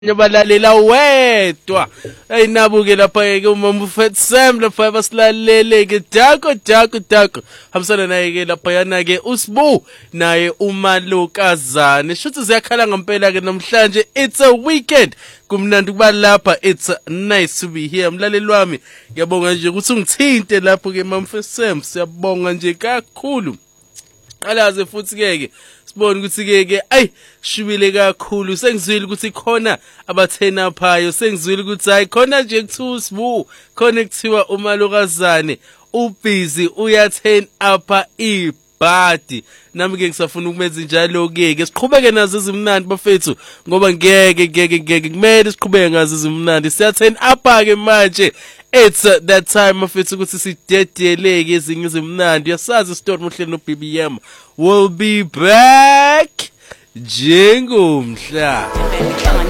Balalela wedwa ayinabuke lapha ke umama uFat Sam lapha basilalele ke dako hamsana naye ke lapha yana ke uSbu naye umalokazane shuthi ziyakhala ngempela ke namhlanje it's a weekend kumnandi kuba lapha it's nice to be here mlaleli wami ngiyabonga nje ukuthi ungithinte lapho ke mama uFat Sam siyabonga nje kakhulu alaze futhi ke sibone ukuthi ke ayi shubile kakhulu sengizwile ukuthi khona abathena phayo sengizwile ukuthi hayi khona nje kuthiwa uSbu khona kuthiwa umalokazane ubusy uyathena apha ibhadi nami ke ngisafuna ukumenza njalo ke siqhubeke nazo izimnandi bafethu ngoba ngeke kumele siqhubeke ngazo izimnandi siyathena apha ke manje it's that time mafethu ukuthi sidedeleke ezinye izimnandi yasazi story mohlelo no BBM will be back njengomhla